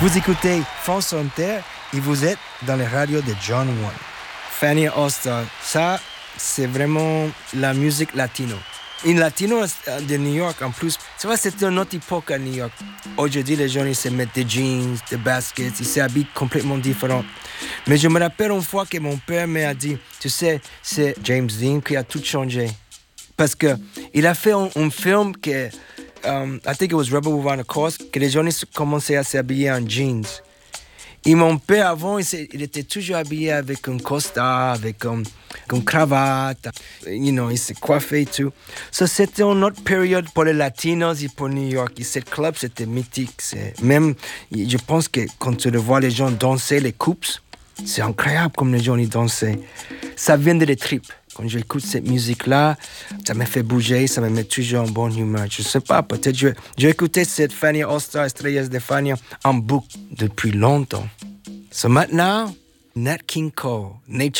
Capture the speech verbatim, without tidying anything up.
Vous écoutez France Inter et vous êtes dans les radios de John One. Fania All Star, ça, c'est vraiment la musique latino. Une latino de New York en plus, tu vois, c'était une autre époque à New York. Aujourd'hui, les gens, ils se mettent des jeans, des baskets, ils s'habillent complètement différents. Mais je me rappelle une fois que mon père m'a dit, tu sais, c'est James Dean qui a tout changé. Parce qu'il a fait un, un film que, um, I think it was Rebel Without a Cause, que les gens commençaient à s'habiller en jeans. Et mon père, avant, il, il était toujours habillé avec un costard, avec um, une cravate, you know, il s'est coiffé et tout. So, c'était une autre période pour les Latinos et pour New York. Et ce club, c'était mythique. C'est, même, je pense que quand tu le vois les gens danser, les coupes, c'est incroyable comme les gens y dansaient. Ça vient de les tripes. Quand j'écoute cette musique-là, ça me fait bouger, ça me met toujours en bonne humeur. Je sais pas, peut-être je, j'ai écouté cette Fania All Star, Estrellas de Fania, en boucle depuis longtemps. So maintenant, Nat King Cole, Nature